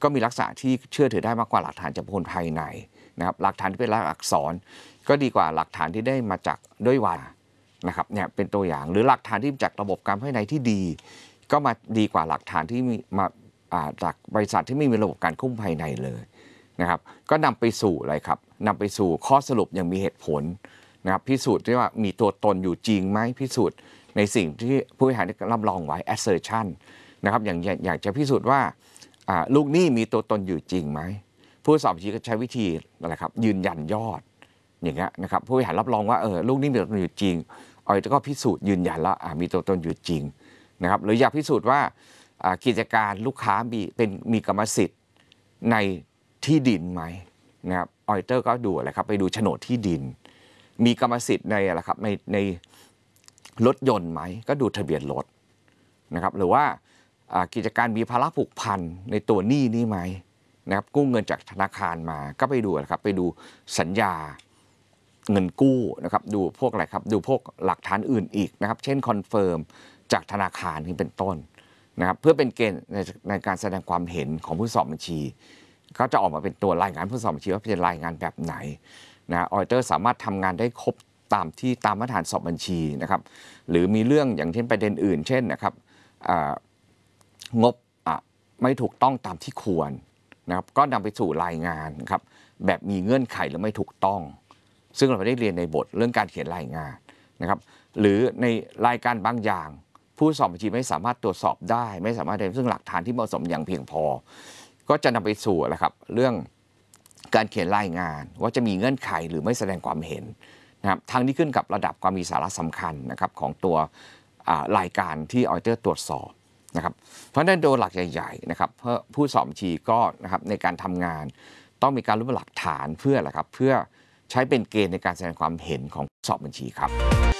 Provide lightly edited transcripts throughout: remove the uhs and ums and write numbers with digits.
ก็มีลักษณะที่เชื่อถือได้มากกว่าหลักฐานจากบุคคลภายในนะครับหลักฐานที่เป็นลายลักษณ์อักษรก็ดีกว่าหลักฐานที่ได้มาจากด้วยวาจานะครับเนี่ยเป็นตัวอย่างหรือหลักฐานที่จากระบบการภายในที่ดีก็มาดีกว่าหลักฐานที่มีมาจากบริษัทที่ไม่มีระบบการควบคุมภายในเลยนะครับก็นำไปสู่อะไรครับนำไปสู่ข้อสรุปอย่างมีเหตุผลนะครับพิสูจน์ได้ว่ามีตัวตนอยู่จริงไหมพิสูจน์ในสิ่งที่ผู้บริหารได้รับรองไว้ assertion นะครับอย่างอยากจะพิสูจน์ว่าลูกหนี้มีตัวตนอยู่จริงไหมผู้สอบบัญชีก็ใช้วิธีอะไรครับยืนยันยอดอย่างเงี้ยนะครับผู้บริหารรับรองว่าลูกหนี้มีตัวตนอยู่จริงก็พิสูจน์ยืนยันแล้วมีตัวตนอยู่จริงนะครับหรืออยากพิสูจน์ว่ากิจการลูกค้ามีกรรมสิทธิ์ในที่ดินไหมนะครับออดิเตอร์ก็ดูอะไรครับไปดูโฉนดที่ดินมีกรรมสิทธิ์ในอะไรครับในรถยนต์ไหมก็ดูทะเบียนรถนะครับหรือว่ากิจการมีภาระผูกพันในตัวหนี้นี่ไหมนะครับกู้เงินจากธนาคารมาก็ไปดูนะครับไปดูสัญญาเงินกู้นะครับดูพวกอะไรครับดูพวกหลักฐานอื่นอีกนะครับเช่นคอนเฟิร์มจากธนาคารนี่เป็นต้นนะครับเพื่อเป็นเกณฑ์ในการแสดงความเห็นของผู้สอบบัญชีก็จะออกมาเป็นตัวรายงานผู้สอบบัญชีว่าเป็นรายงานแบบไหนนะออดิเตอร์สามารถทำงานได้ครบตามมาตรฐานสอบบัญชีนะครับหรือมีเรื่องอย่างเช่นประเด็นอื่นเช่นนะครับงบไม่ถูกต้องตามที่ควรนะครับก็นำไปสู่รายงานครับแบบมีเงื่อนไขหรือไม่ถูกต้องซึ่งเราได้เรียนในบทเรื่องการเขียนรายงานนะครับหรือในรายการบางอย่างผู้สอบบัญชีไม่สามารถตรวจสอบได้ไม่สามารถได้ซึ่งหลักฐานที่เหมาะสมอย่างเพียงพอก็จะนำไปสู่นะครับเรื่องการเขียนรายงานว่าจะมีเงื่อนไขหรือไม่แสดงความเห็นนะครับทางนี้ขึ้นกับระดับความมีสาระสำคัญนะครับของตัวรายการที่ออดิเตอร์ตรวจสอบนะครับเพราะฉะนั้นโดยหลักใหญ่ๆนะครับเพื่อผู้สอบบัญชีก็นะครับในการทำงานต้องมีการรวบรวมหลักฐานเพื่ออะไรครับเพื่อใช้เป็นเกณฑ์ในการแสดงความเห็นของผู้สอบบัญชีครับ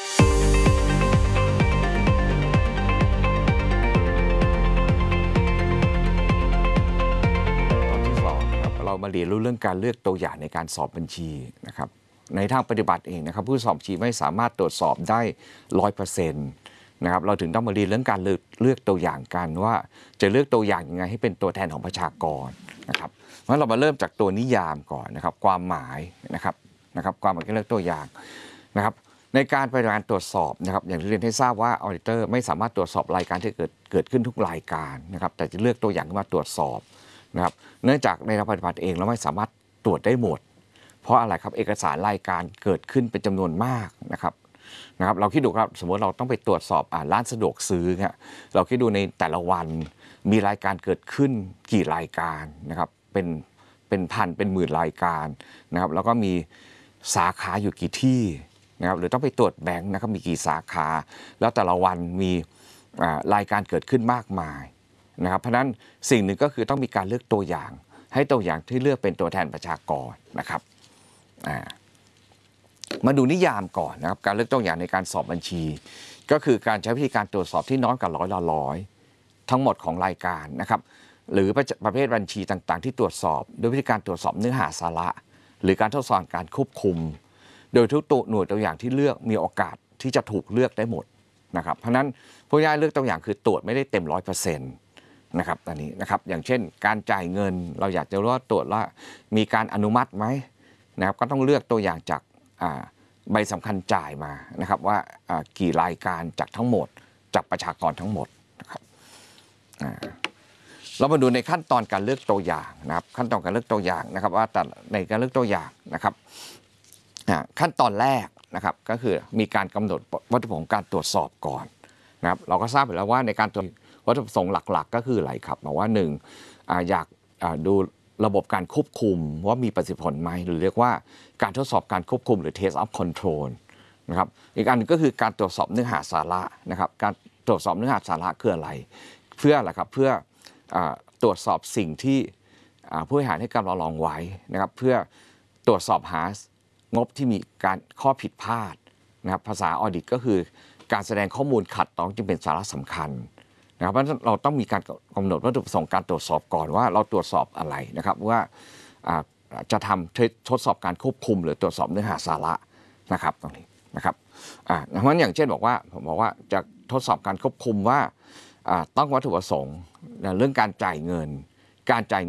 ตอนที่2ครับเรามาเรียนรู้เรื่องการเลือกตัวอย่างในการสอบบัญชีนะครับในทางปฏิบัติเองนะครับผู้สอบบัญชีไม่สามารถตรวจสอบได้ 100%นะครับเราถึงต้องมาเรียนเรื่องการเลือกตัวอย่างกันว่าจะเลือกตัวอย่างยังไงให้เป็นตัวแทนของประชากรนะครับเพราะเรามาเริ่มจากตัวนิยามก่อนนะครับความหมายนะครับความหมายการเลือกตัวอย่างนะครับในการปฏิบัติตรวจสอบนะครับอย่างที่เรียนให้ทราบว่าออดิเตอร์ไม่สามารถตรวจสอบรายการที่เกิดขึ้นทุกรายการนะครับแต่จะเลือกตัวอย่างขึ้นมาตรวจสอบนะครับเนื่องจากในทางปฏิบัติเองเราไม่สามารถตรวจได้หมดเพราะอะไรครับเอกสารรายการเกิดขึ้นเป็นจำนวนมากนะครับเราคิดดูครับสมมติเราต้องไปตรวจสอบร้านสะดวกซื้อเนี่ยเราคิดดูในแต่ละวันมีรายการเกิดขึ้นกี่รายการนะครับเป็นพันเป็นหมื่นรายการนะครับแล้วก็มีสาขาอยู่กี่ที่นะครับหรือต้องไปตรวจแบงค์นะครับมีกี่สาขาแล้วแต่ละวันมีรายการเกิดขึ้นมากมายนะครับเพราะฉะนั้นสิ่งหนึ่งก็คือต้องมีการเลือกตัวอย่างให้ตัวอย่างที่เลือกเป็นตัวแทนประชากรนะครับมาดูนิยามก่อนนะครับการเลือกตัวอย่างในการสอบบัญชีก็คือการใช้วิธีการตรวจสอบที่น้อยกว่าร้อยทั้งหมดของรายการนะครับหรือประเภทบัญชีต่างๆที่ตรวจสอบโดยวิธีการตรวจสอบเนื้อหาสาระหรือการทดสอบการควบคุมโดยทุกตัวหน่วยตัวอย่างที่เลือกมีโอกาสที่จะถูกเลือกได้หมดนะครับเพราะนั้นผู้ย่อยเลือกตัวอย่างคือตรวจไม่ได้เต็ม 100%นะครับอันนี้นะครับอย่างเช่นการจ่ายเงินเราอยากจะรู้ว่าตรวจว่ามีการอนุมัติไหมนะครับก็ต้องเลือกตัวอย่างจากใบสำคัญจ่ายมานะครับว่ากี่รายการจากทั้งหมดจากประชากรทั้งหมดนะครับเรามาดูในขั้นตอนการเลือกตัวอย่างนะครับขั้นตอนการเลือกตัวอย่างนะครับว่าแต่ในการเลือกตัวอย่างนะครับขั้นตอนแรกนะครับก็คือมีการกำหนดวัตถุประสงค์การตรวจสอบก่อนนะครับเราก็ทราบไปแล้วว่าในการตรวจวัตถุประสงค์หลักๆก็คืออะไรครับบอกว่า1อยากดูระบบการควบคุมว่ามีประสิทธิผลไหมหรือเรียกว่าการทดสอบการควบคุมหรือ test of control นะครับอีกอันนึงก็คือการตรวจสอบเนื้อหาสาระนะครับการตรวจสอบเนื้อหาสาระคืออะไรเพื่ออะไรครับเพื่อตรวจสอบสิ่งที่ผู้บริหารให้การรองไว้นะครับเพื่อตรวจสอบหางบที่มีการข้อผิดพลาดนะครับภาษาออดิตก็คือการแสดงข้อมูลขัดต่อจึงเป็นสาระสำคัญนะครับเพราะฉะนั้นเราต้องมีการกำหนดวัตถุประสงค์การตรวจสอบก่อนว่าเราตรวจสอบอะไรนะครับว่าจะทำทดสอบการควบคุมหรือตรวจสอบเนื้อหาสาระนะครับตรงนี้นะครับเพราะฉะนั้นอย่างเช่นบอกว่าผมบอกว่าจะทดสอบการควบคุมว่าต้องวัตถุประสงค์เรื่องการจ่ายเงิน